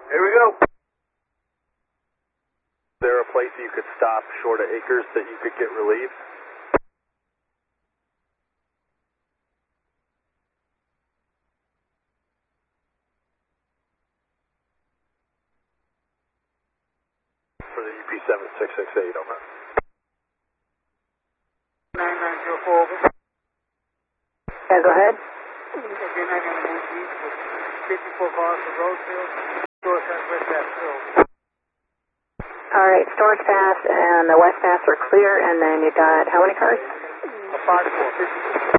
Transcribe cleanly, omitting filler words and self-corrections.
Here we go. Is there a place you could stop short of acres that you could get relief? For the UP7668, over. 9904, over. Yeah, go ahead. Okay, 991 54 cars for Rosefield, Storage Pass, West Pass, Field. All right, Storage Pass and the West Pass are clear, and then you got how many cars? 54.